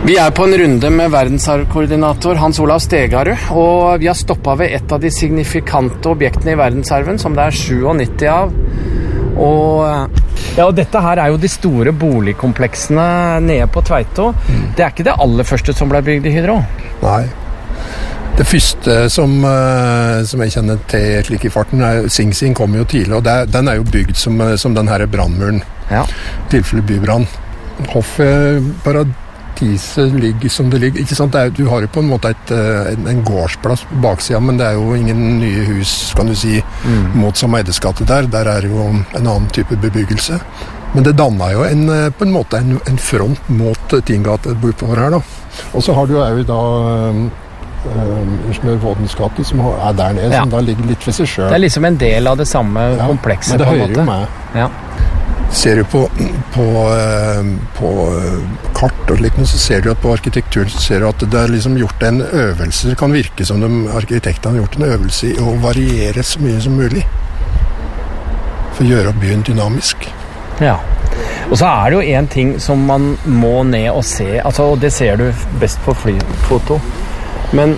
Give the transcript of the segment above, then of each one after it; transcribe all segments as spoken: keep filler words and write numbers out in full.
Vi er på en runde med verdensarvkoordinator Hans Olav Stegarud, og vi har stoppet ved et av de signifikante objektene i verdensarven, som det er syttisju av. Og, ja, og dette her er jo de store boligkompleksene nede på Tveito. Mm. Det er ikke det aller første som ble bygd i Hydro? Nei. Det første som, som jeg kjenner til slik i farten, er Sing Sing kom jo tidlig, og det, den er jo bygd som, som den her brandmuren. Ja. Tilfelle bybrann. Hoffet Paradiset ligger som det ligger. Ikke sant? Det er, du har jo på en måte et, en, en gårdsplass på baksiden, men det er jo ingen nye hus, kan du si, mm. mot Sameides gate der. Der er jo en annen type bebyggelse. Men det dannet jo en, på en måte en, en front mot Tingate bortover her da. Og så har du jo da Ingeniør Vådens gate, som er der nede, ja. Som da ligger litt for seg selv. Det er liksom en del av det samme ja, komplekset. Men det på en hører måte. Jo med. Ja. Ser du på, på, på kart og slikt, så ser du at på arkitekturen så ser du at det er liksom gjort en øvelse. Det kan virke som de arkitektene har gjort en øvelse i å variere så mye som mulig. For å gjøre byen dynamisk. Ja. Og så er det jo en ting som man må ned og se, altså, og det ser du best på flyfoto. Men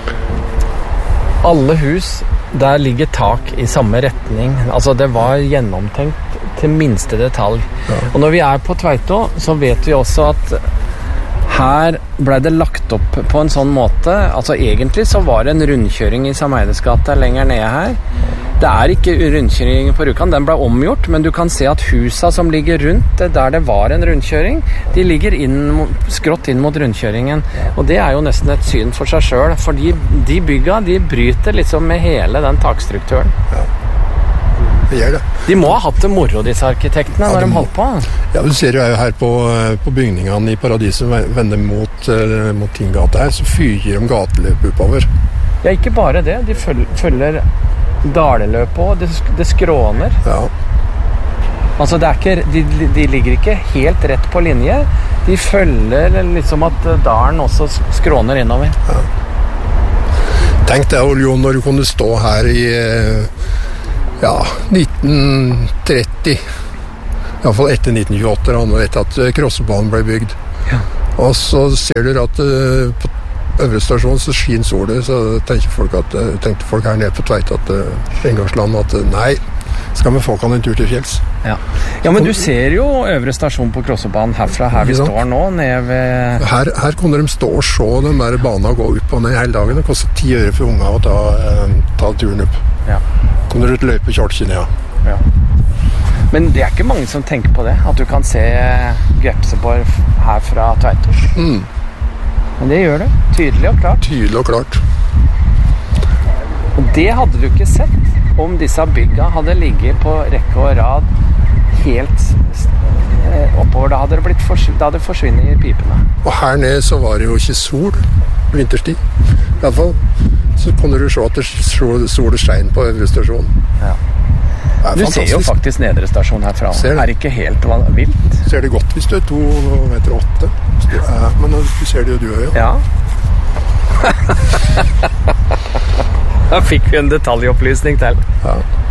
alle hus, der ligger tak i samme retning. Altså det var gjennomtenkt til minste detalj. Ja. Og når vi er på Tveito, så vet vi også at her ble det lagt opp på en sånn måte, altså egentlig så var det en rundkjøring i Sameides gate lenger nede her. Det er ikke rundkjøring på Rjukan, den ble omgjort, men du kan se at husa som ligger rundt der det var en rundkjøring, de ligger inn, skrått inn mot rundkjøringen. Og det er jo nesten et syn for seg selv, for de, de bygga, de bryter liksom med hele den takstrukturen. Ja. Det gjør det. De må ha hatt det moro, disse arkitektene, ja, når de, de holdt på. Ja, du ser jo her på, på bygningene i Paradiset vender mot, uh, mot Tingate her, så fyrer de gateløp oppover. Ja, ikke bare det. De følger, følger daleløp på, det, det skråner. Ja. Altså, det er ikke, de, de ligger ikke helt rett på linje. De følger liksom at dalen også skråner innover. Ja. Tenk deg, Jon, når du kunne stå her i ja, nitten tretti, i hvert fall etter nitten tjueåtte, og etter at Krossebanen ble bygd. Ja. Og så ser du at uh, på øvre stasjon så skin solet, så tenker folk at, uh, tenkte folk her nede på Tveit at uh, engangsland at uh, nei, skal vi få kan en tur til fjells. Ja. Ja, men du ser jo øvre stasjon på Krossebanen herfra, her vi står nå, nede ved... Her, her kunne de stå og se den der banen og gå opp og ned hele dagen. Det koster ti øre for unga å ta, uh, ta turen opp. Ja. Kunne du løpe kjølken, ja. Ja. Men det er ikke mange som tenker på det, at du kan se Grepseborg her fra Tveito. Mm. Men det gjør du, tydelig og klart. Tydelig og klart. Og det hadde du ikke sett om disse bygga hadde ligget på rekke og rad helt eh, oppover. Da hadde det, blitt forsv- da hadde det forsvinnet i pipene. Og her nede så var det jo ikke sol, vinterstid, i hvert fall. Så kunne du se at det sol og stein på øvre stasjon. Ja. Du ser jo faktisk nedre stasjon herfra. Det er ikke helt vilt. Ser det godt hvis du er to meter åtte. Men du ser det jo du også, ja. Ja. Da fikk vi en detaljopplysning til. Ja.